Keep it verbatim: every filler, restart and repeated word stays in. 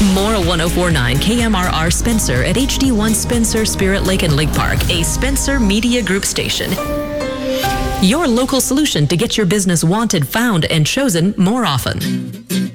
Mora one oh four point nine K M R R Spencer at H D one Spencer, Spirit Lake and Lake Park, a Spencer Media Group station. Your local solution to get your business wanted, found, and chosen more often.